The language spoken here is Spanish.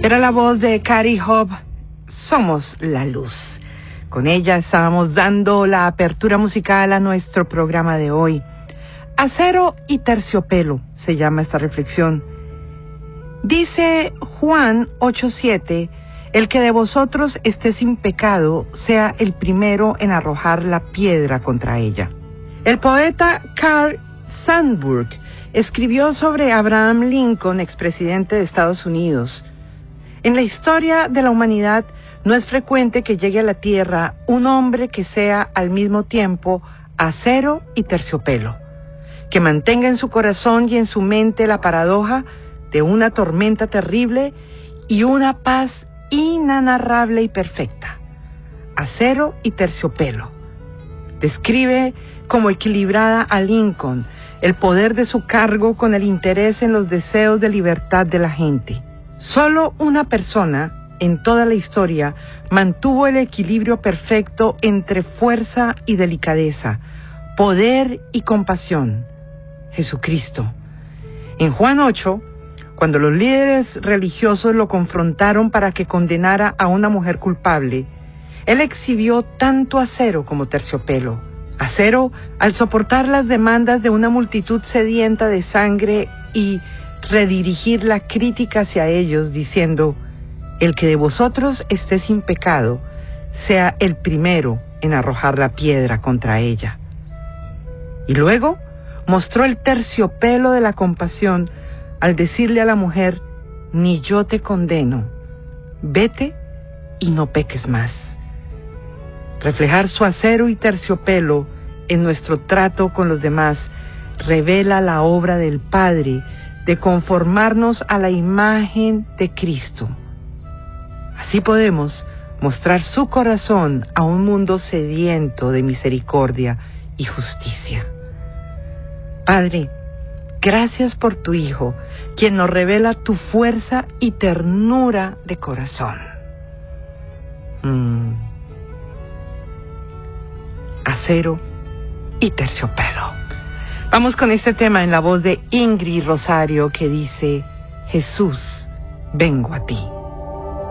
Era la voz de Cary Hope, Somos la Luz. Con ella estábamos dando la apertura musical a nuestro programa de hoy. Acero y terciopelo se llama esta reflexión. Dice Juan 8:7, el que de vosotros esté sin pecado, sea el primero en arrojar la piedra contra ella. El poeta Carl Sandburg escribió sobre Abraham Lincoln, expresidente de Estados Unidos. En la historia de la humanidad no es frecuente que llegue a la tierra un hombre que sea al mismo tiempo acero y terciopelo, que mantenga en su corazón y en su mente la paradoja de una tormenta terrible y una paz inanarrable y perfecta. Acero y terciopelo. Describe como equilibrada a Lincoln, el poder de su cargo con el interés en los deseos de libertad de la gente. Solo una persona en toda la historia mantuvo el equilibrio perfecto entre fuerza y delicadeza, poder y compasión: Jesucristo. En Juan 8, cuando los líderes religiosos lo confrontaron para que condenara a una mujer culpable, él exhibió tanto acero como terciopelo. Acero al soportar las demandas de una multitud sedienta de sangre y redirigir la crítica hacia ellos diciendo: el que de vosotros esté sin pecado, sea el primero en arrojar la piedra contra ella. Y luego mostró el terciopelo de la compasión al decirle a la mujer: ni yo te condeno, vete y no peques más. Reflejar su acero y terciopelo en nuestro trato con los demás revela la obra del Padre de conformarnos a la imagen de Cristo. Así podemos mostrar su corazón a un mundo sediento de misericordia y justicia. Padre, gracias por tu Hijo, quien nos revela tu fuerza y ternura de corazón. Acero y terciopelo. Vamos con este tema en la voz de Ingrid Rosario, que dice: Jesús, vengo a ti.